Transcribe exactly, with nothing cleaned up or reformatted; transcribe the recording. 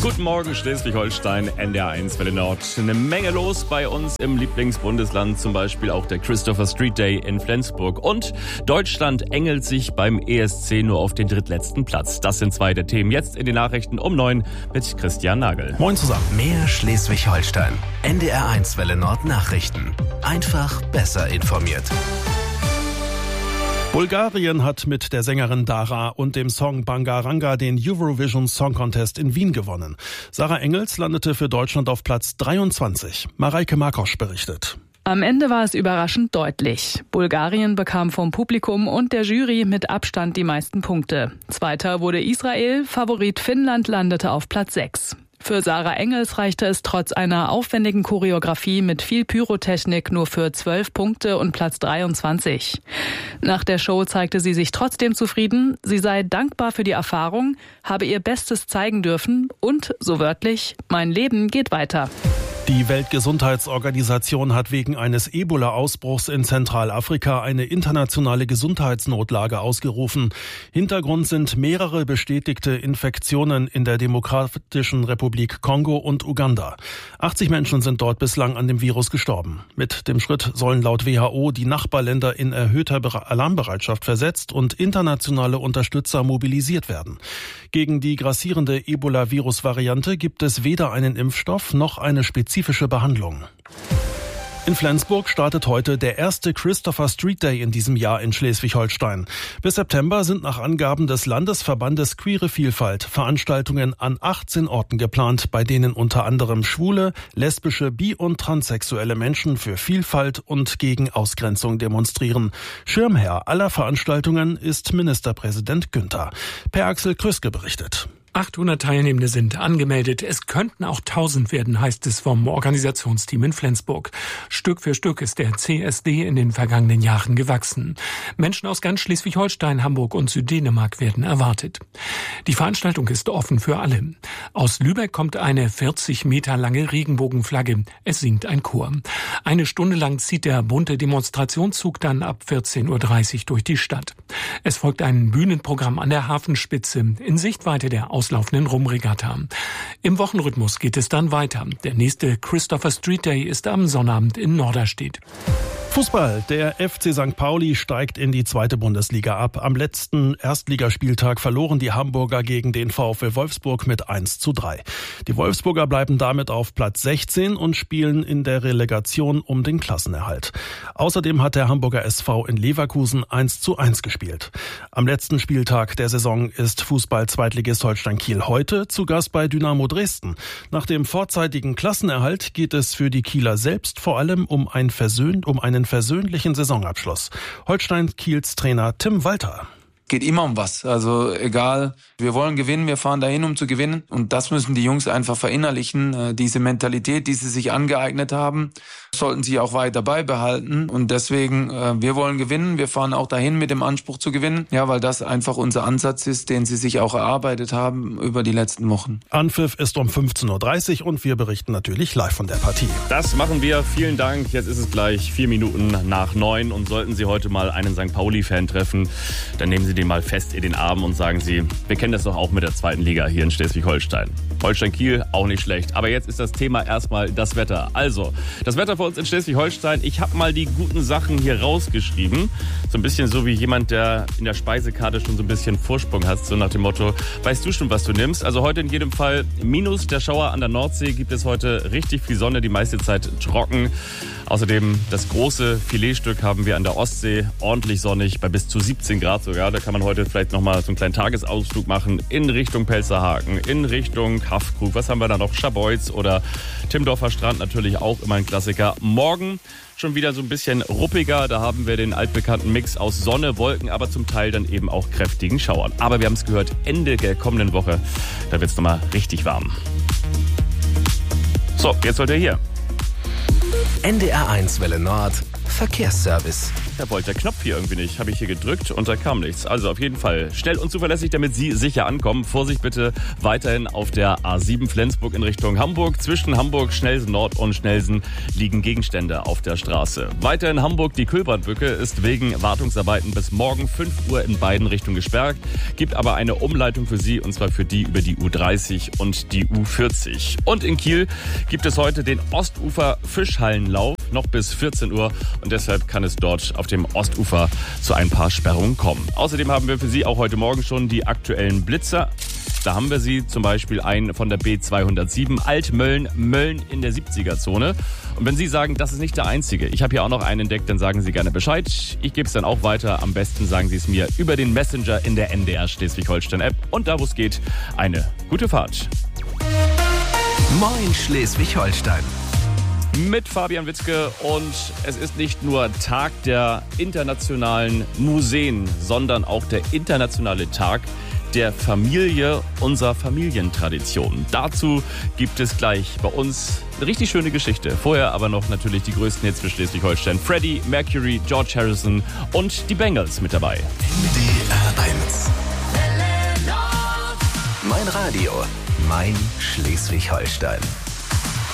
Guten Morgen Schleswig-Holstein, N D R eins Welle Nord. Eine Menge los bei uns im Lieblingsbundesland, zum Beispiel auch der Christopher Street Day in Flensburg. Und Deutschland engelt sich beim E S C nur auf den drittletzten Platz. Das sind zwei der Themen jetzt in den Nachrichten um neun mit Christian Nagel. Moin zusammen. Mehr Schleswig-Holstein. N D R eins Welle Nord Nachrichten. Einfach besser informiert. Bulgarien hat mit der Sängerin Dara und dem Song Bangaranga den Eurovision Song Contest in Wien gewonnen. Sarah Engels landete für Deutschland auf Platz dreiundzwanzig. Mareike Markosch berichtet. Am Ende war es überraschend deutlich. Bulgarien bekam vom Publikum und der Jury mit Abstand die meisten Punkte. Zweiter wurde Israel, Favorit Finnland landete auf Platz sechs. Für Sarah Engels reichte es trotz einer aufwendigen Choreografie mit viel Pyrotechnik nur für zwölf Punkte und Platz dreiundzwanzig. Nach der Show zeigte sie sich trotzdem zufrieden. Sie sei dankbar für die Erfahrung, habe ihr Bestes zeigen dürfen und, so wörtlich, mein Leben geht weiter. Die Weltgesundheitsorganisation hat wegen eines Ebola-Ausbruchs in Zentralafrika eine internationale Gesundheitsnotlage ausgerufen. Hintergrund sind mehrere bestätigte Infektionen in der Demokratischen Republik Kongo und Uganda. achtzig Menschen sind dort bislang an dem Virus gestorben. Mit dem Schritt sollen laut W H O die Nachbarländer in erhöhter Alarmbereitschaft versetzt und internationale Unterstützer mobilisiert werden. Gegen die grassierende Ebola-Virus-Variante gibt es weder einen Impfstoff noch eine spezifische Behandlung. In Flensburg startet heute der erste Christopher Street Day in diesem Jahr in Schleswig-Holstein. Bis September sind nach Angaben des Landesverbandes Queere Vielfalt Veranstaltungen an achtzehn Orten geplant, bei denen unter anderem schwule, lesbische, bi- und transsexuelle Menschen für Vielfalt und gegen Ausgrenzung demonstrieren. Schirmherr aller Veranstaltungen ist Ministerpräsident Günther. Per Axel Krüske berichtet. achthundert Teilnehmende sind angemeldet. Es könnten auch tausend werden, heißt es vom Organisationsteam in Flensburg. Stück für Stück ist der C S D in den vergangenen Jahren gewachsen. Menschen aus ganz Schleswig-Holstein, Hamburg und Süddänemark werden erwartet. Die Veranstaltung ist offen für alle. Aus Lübeck kommt eine vierzig Meter lange Regenbogenflagge. Es singt ein Chor. Eine Stunde lang zieht der bunte Demonstrationszug dann ab vierzehn Uhr dreißig durch die Stadt. Es folgt ein Bühnenprogramm an der Hafenspitze in Sichtweite der auslaufenden Rumregatta. Im Wochenrhythmus geht es dann weiter. Der nächste Christopher Street Day ist am Sonnabend in Norderstedt. Fußball. Der F C Sankt Pauli steigt in die zweite Bundesliga ab. Am letzten Erstligaspieltag verloren die Hamburger gegen den VfL Wolfsburg mit eins zu drei. Die Wolfsburger bleiben damit auf Platz sechzehn und spielen in der Relegation um den Klassenerhalt. Außerdem hat der Hamburger S V in Leverkusen eins zu eins gespielt. Am letzten Spieltag der Saison ist Fußball-Zweitligist Holstein Kiel heute zu Gast bei Dynamo Dresden. Nach dem vorzeitigen Klassenerhalt geht es für die Kieler selbst vor allem um ein Versöhn, um einen versöhnlichen Saisonabschluss. Holstein Kiels Trainer Tim Walter. Geht immer um was. Also egal, wir wollen gewinnen, wir fahren dahin, um zu gewinnen. Und das müssen die Jungs einfach verinnerlichen. Diese Mentalität, die sie sich angeeignet haben, sollten sie auch weiter beibehalten. Und deswegen, wir wollen gewinnen. Wir fahren auch dahin mit dem Anspruch zu gewinnen. Ja, weil das einfach unser Ansatz ist, den sie sich auch erarbeitet haben über die letzten Wochen. Anpfiff ist um fünfzehn Uhr dreißig und wir berichten natürlich live von der Partie. Das machen wir. Vielen Dank. Jetzt ist es gleich vier Minuten nach neun. Und sollten Sie heute mal einen Sankt Pauli-Fan treffen, dann nehmen Sie den mal fest in den Arm und sagen Sie, wir kennen das doch auch mit der zweiten Liga hier in Schleswig-Holstein. Holstein Kiel, auch nicht schlecht. Aber jetzt ist das Thema erstmal das Wetter. Also, das Wetter für uns in Schleswig-Holstein. Ich habe mal die guten Sachen hier rausgeschrieben. So ein bisschen so wie jemand, der in der Speisekarte schon so ein bisschen Vorsprung hat. So nach dem Motto, weißt du schon, was du nimmst? Also heute in jedem Fall minus der Schauer an der Nordsee. Gibt es heute richtig viel Sonne, die meiste Zeit trocken. Außerdem das große Filetstück haben wir an der Ostsee. Ordentlich sonnig, bei bis zu siebzehn Grad sogar. Da kann man heute vielleicht nochmal so einen kleinen Tagesausflug machen in Richtung Pelzerhaken, in Richtung Haffkrug. Was haben wir da noch? Scharbeutz oder Timmendorfer Strand, natürlich auch immer ein Klassiker. Morgen schon wieder so ein bisschen ruppiger. Da haben wir den altbekannten Mix aus Sonne, Wolken, aber zum Teil dann eben auch kräftigen Schauern. Aber wir haben es gehört, Ende der kommenden Woche, da wird es nochmal richtig warm. So, jetzt sollt ihr hier. N D R eins Welle Nord Verkehrsservice. Da wollte der Knopf hier irgendwie nicht. Habe ich hier gedrückt und da kam nichts. Also auf jeden Fall schnell und zuverlässig, damit Sie sicher ankommen. Vorsicht bitte weiterhin auf der A sieben Flensburg in Richtung Hamburg. Zwischen Hamburg, Schnelsen Nord und Schnelsen liegen Gegenstände auf der Straße. Weiter in Hamburg, die Kühlbrandbrücke ist wegen Wartungsarbeiten bis morgen fünf Uhr in beiden Richtungen gesperrt. Gibt aber eine Umleitung für Sie, und zwar für die über die U dreißig und die U vierzig. Und in Kiel gibt es heute den Ostufer Fischhallenlauf noch bis vierzehn Uhr und deshalb kann es dort auf dem Ostufer zu ein paar Sperrungen kommen. Außerdem haben wir für Sie auch heute Morgen schon die aktuellen Blitzer. Da haben wir sie zum Beispiel einen von der B zweihundertsieben Altmölln, Mölln in der siebziger-Zone. Und wenn Sie sagen, das ist nicht der einzige, ich habe hier auch noch einen entdeckt, dann sagen Sie gerne Bescheid. Ich gebe es dann auch weiter. Am besten sagen Sie es mir über den Messenger in der N D R Schleswig-Holstein-App. Und da, wo es geht, eine gute Fahrt. Moin Schleswig-Holstein. Mit Fabian Witzke, und es ist nicht nur Tag der internationalen Museen, sondern auch der internationale Tag der Familie, unserer Familientradition. Dazu gibt es gleich bei uns eine richtig schöne Geschichte. Vorher aber noch natürlich die größten Hits für Schleswig-Holstein. Freddie Mercury, George Harrison und die Bengals mit dabei. N D R eins. Mein Radio, mein Schleswig-Holstein.